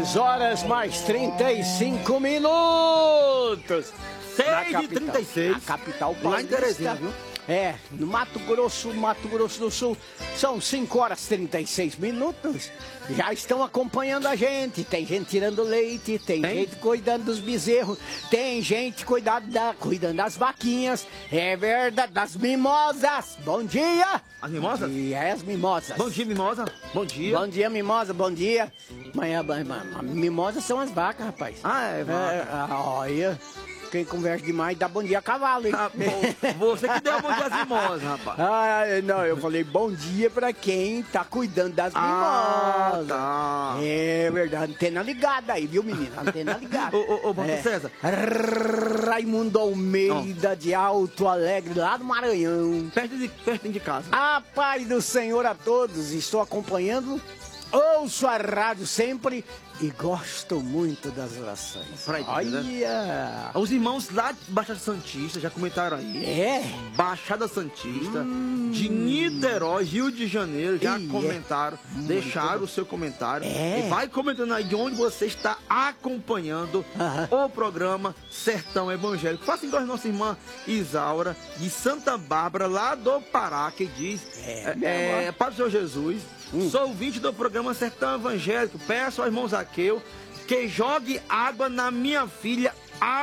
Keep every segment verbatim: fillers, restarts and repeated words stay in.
seis horas mais trinta e cinco minutos. seis e trinta e seis. Na capital paulista. Lá em Teresina, viu? É, no Mato Grosso, Mato Grosso do Sul, são cinco horas e trinta e seis minutos. Já estão acompanhando a gente. Tem gente tirando leite, tem, tem? gente cuidando dos bezerros, tem gente cuidando, da, cuidando das vaquinhas. É verdade, das mimosas. Bom dia! As mimosas? Bom dia, as mimosas. Bom dia, mimosa. Bom dia. Bom dia, mimosa, bom dia. Amanhã, mimosas são as vacas, rapaz. Ah, é, vaca. É, olha. Quem conversa demais dá bom dia a cavalo, hein? Ah, bom, você que deu bom dia às mimosas, rapaz. Ah, não, eu falei bom dia pra quem tá cuidando das mimosas. Ah, tá. É verdade, antena ligada aí, viu, menino? Antena ligada. Ô, ô, ô, Pastor é. César. Raimundo Almeida, oh. de Alto Alegre, lá do Maranhão. Perto de, perto de casa. A paz do Senhor a todos, estou acompanhando, ouço a rádio sempre e gosto muito das orações. Olha, né? Os irmãos lá de Baixada Santista já comentaram aí. É? Baixada Santista, hum. de Niterói, Rio de Janeiro, já e comentaram, é. deixaram muito o seu comentário. É. E vai comentando aí de onde você está acompanhando uh-huh. o programa Sertão Evangélico. Faça igual a nossa irmã Isaura, de Santa Bárbara, lá do Pará, que diz, é, é, é, para o Senhor Jesus, hum. sou ouvinte do programa Sertão Evangélico, peço ao irmão Zaqueu que jogue água na minha filha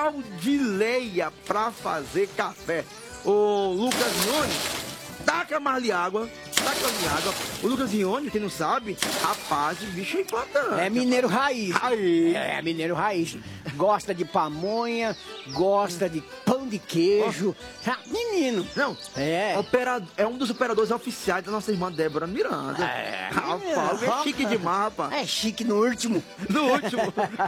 Aldileia pra fazer café. O Lucas Nunes, taca mais de água, taca mais de água. O Lucas Ione, quem não sabe, rapaz, o bicho é importante. É mineiro raiz. Raiz. É mineiro raiz. Gosta de pamonha, gosta de pão de queijo. Oh. Menino. Não, é. Opera... é um dos operadores oficiais da nossa irmã Débora Miranda. É, rapaz, é chique demais, rapaz. É chique no último. No último.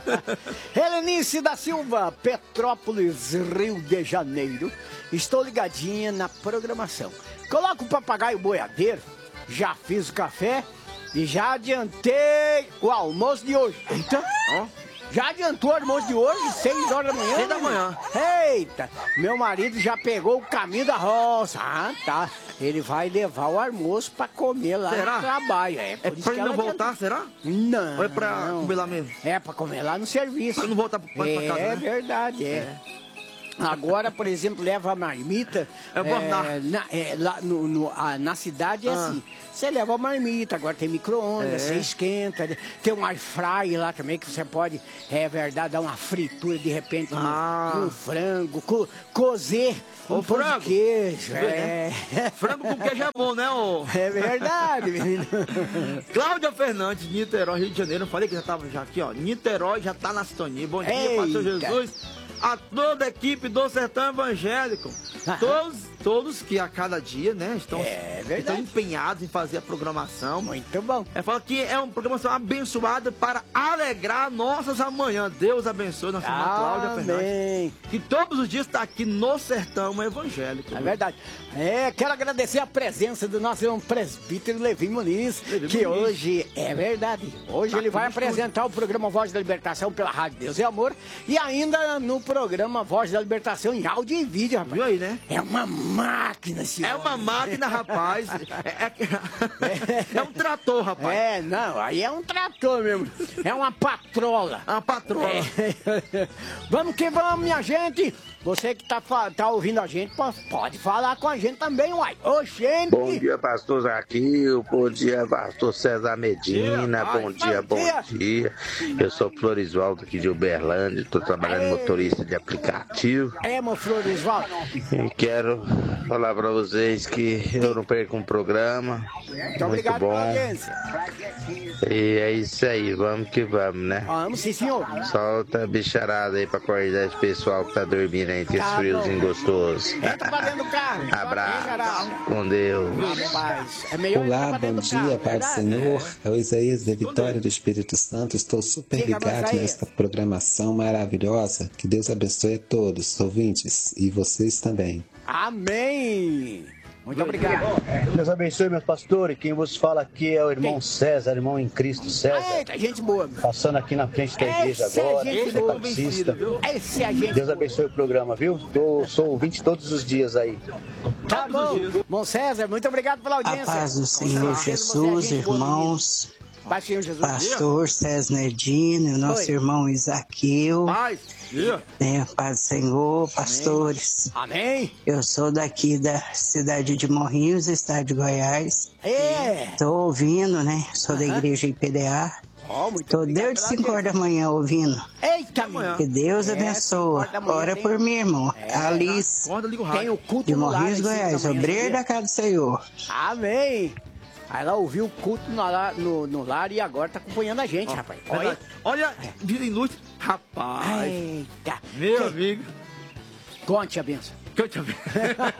Helenice da Silva, Petrópolis, Rio de Janeiro. Estou ligadinha na programação. Coloca o papagaio boiadeiro. Já fiz o café e já adiantei o almoço de hoje. Eita! Ó. Já adiantou o almoço de hoje, seis horas da manhã? seis da manhã. Eita! Meu marido já pegou o caminho da roça. Ah, tá. Ele vai levar o almoço pra comer lá será? no trabalho. É, é pra ele não voltar, será? Não. Ou é pra não. comer lá mesmo? É, pra comer lá no serviço. Pra não voltar pra, é, pra casa, né? É verdade, é. é. Agora, por exemplo, leva a marmita. É, é, na, é, lá no, no, a, na cidade é ah. assim. Você leva a marmita, agora tem micro-ondas, é. você esquenta. Tem um air fry lá também que você pode, é verdade, dar uma fritura de repente ah. no, no frango, co, cozer um o frango. de queijo. É. Frango com queijo é bom, né? Ô? É verdade, menino. Cláudia Fernandes, Niterói, Rio de Janeiro. Eu falei que já estava já aqui, ó. Niterói já tá na sintonia. Bom dia, Eita. Pastor Jesus. A toda a equipe do Sertão Evangélico. Todos, todos que a cada dia, né, estão, é estão empenhados em fazer a programação. Muito bom. É, fala que é uma programação abençoada para alegrar nossas amanhãs. Deus abençoe nossa irmã Cláudia Fernandes. Que todos os dias está aqui no Sertão Evangélico. É viu? Verdade. É, quero agradecer a presença do nosso irmão presbítero Levi Muniz, Levi que Muniz. Hoje, é verdade, hoje tá ele vai apresentar tudo. O programa Voz da Libertação pela Rádio Deus e Amor e ainda no programa Voz da Libertação em áudio e vídeo, rapaz. Viu aí, né? É uma máquina, senhor. É uma máquina, rapaz. é, é, é um trator, rapaz. É, não, aí é um trator mesmo. É uma patrola. Uma patrola. É. Vamos que vamos, minha gente. Você que tá, tá ouvindo a gente, pode falar com a gente também, uai. Ô, gente. Bom dia, pastor Zaqueu. Bom dia, pastor César Medina. Bom, bom dia, bom dia. dia. Eu sou Florisvaldo aqui de Uberlândia. Estou trabalhando Ei. motorista de aplicativo. É, meu Florisvaldo. E quero falar para vocês que eu não perco um programa. Muito, muito obrigado bom. pela audiência. E é isso aí, vamos que vamos, né? Vamos, sim, senhor. Solta a bicharada aí pra acordar esse pessoal que tá dormindo aí, que esse friozinho gostoso. Entra pra dentro do carro. Abraço. Com Deus. É Olá, bom dia, Pai do Senhor. É o Isaías da Vitória do Espírito Santo. Estou super ligado nesta programação maravilhosa. Que Deus abençoe a todos, ouvintes, e vocês também. Amém. Muito obrigado. Deus abençoe, meus pastores. Quem vos fala aqui é o irmão Quem? César, irmão em Cristo César. Eita, gente boa. Passando aqui na frente da igreja Esse agora. É gente boa, taxista. Esse é gente Deus abençoe o programa, viu? Eu sou ouvinte todos os dias aí. Tá bom. Irmão César, muito obrigado pela audiência. A paz do Senhor Jesus, irmãos. Paz, Senhor Jesus. Pastor César Nerdino, nosso Oi. irmão Isaqueu. Paz. Né, Paz do Senhor, pastores. Amém. Eu sou daqui da cidade de Morrinhos, estado de Goiás. É. Estou ouvindo, né? Sou uh-huh. da igreja I P D A. Oh, Estou desde cinco horas da manhã ouvindo. Eita, manhã. Que Deus é, abençoe. Ora por mim, irmão. É, Alice. Tem o culto de Morrinhos, Goiás. Obreiro da casa do Senhor. Amém. Aí ela ouviu o culto no lar, no, no lar e agora tá acompanhando a gente, oh, rapaz. Olha, olha, vida ilustre. Rapaz. Eita. Meu que... amigo. Conte a benção. Conte a benção.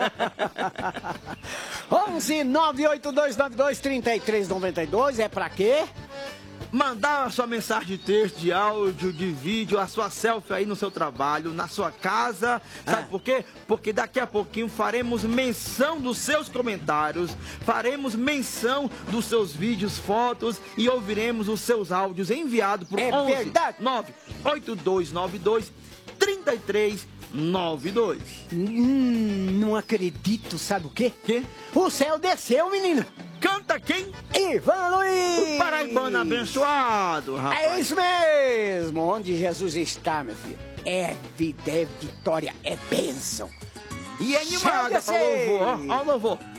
onze nove oito dois nove dois três três nove dois é pra quê? Mandar a sua mensagem de texto, de áudio, de vídeo, a sua selfie aí no seu trabalho, na sua casa. Sabe ah. por quê? Porque daqui a pouquinho faremos menção dos seus comentários, faremos menção dos seus vídeos, fotos e ouviremos os seus áudios enviados por é onze nove oito dois nove dois três três nove dois. Hum, não acredito, sabe o quê? Quê? O céu desceu, menino. Canta quem? Ivan Luiz! O paraibano abençoado, rapaz. É isso mesmo. Onde Jesus está, meu filho, é vida, é vitória, é bênção. E é animada, ó, louvor, ó, ó, louvor.